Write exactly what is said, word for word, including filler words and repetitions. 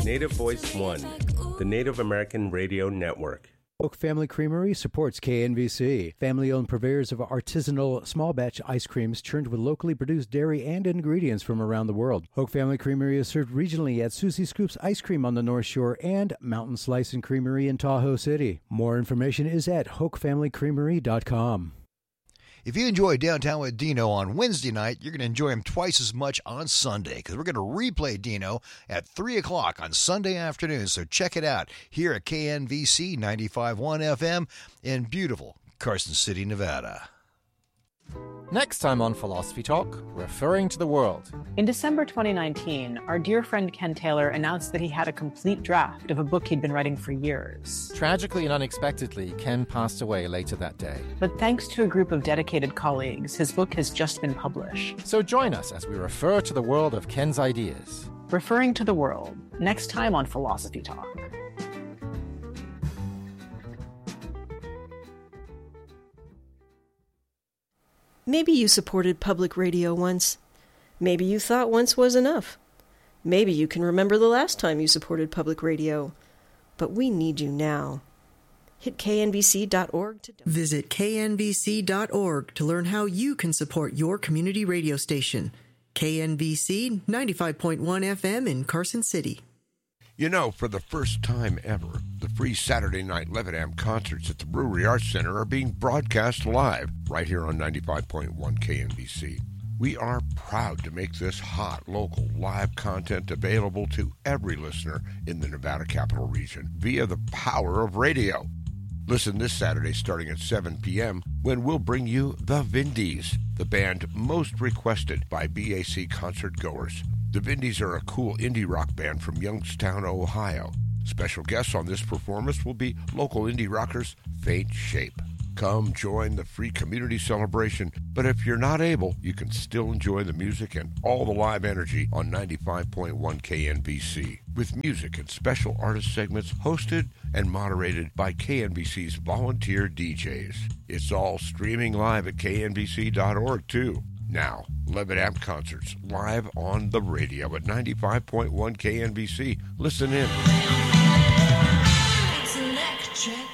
Native Voice One, the Native American Radio Network. Hoke Family Creamery supports K N V C. Family-owned purveyors of artisanal small-batch ice creams churned with locally produced dairy and ingredients from around the world. Hoke Family Creamery is served regionally at Susie Scoop's Ice Cream on the North Shore and Mountain Slice and Creamery in Tahoe City. More information is at hoke family creamery dot com. If you enjoy Downtown with Dino on Wednesday night, you're going to enjoy him twice as much on Sunday because we're going to replay Dino at three o'clock on Sunday afternoon. So check it out here at K N V C ninety-five point one F M in beautiful Carson City, Nevada. Next time on Philosophy Talk, referring to the world. In December twenty nineteen, our dear friend Ken Taylor announced that he had a complete draft of a book he'd been writing for years. Tragically and unexpectedly, Ken passed away later that day. But thanks to a group of dedicated colleagues, his book has just been published. So join us as we refer to the world of Ken's ideas. Referring to the world, next time on Philosophy Talk. Maybe you supported public radio once. Maybe you thought once was enough. Maybe you can remember the last time you supported public radio. But we need you now. Hit K N B C dot org to donate. Visit K N B C dot org to learn how you can support your community radio station. K N B C ninety-five point one F M in Carson City. You know, for the first time ever, the free Saturday night Levitam concerts at the Brewery Arts Center are being broadcast live right here on ninety-five point one K N B C. We are proud to make this hot, local, live content available to every listener in the Nevada Capital Region via the power of radio. Listen this Saturday starting at seven p.m. when we'll bring you The Vindies, the band most requested by B A C concert goers. The Vindies are a cool indie rock band from Youngstown, Ohio. Special guests on this performance will be local indie rockers Faint Shape. Come join the free community celebration, but if you're not able, you can still enjoy the music and all the live energy on ninety-five point one K N B C, with music and special artist segments hosted and moderated by K N B C's volunteer D Js. It's all streaming live at K N B C dot org, too. Now, Levitam Concerts, live on the radio at ninety-five point one K N B C. Listen in. It's electric.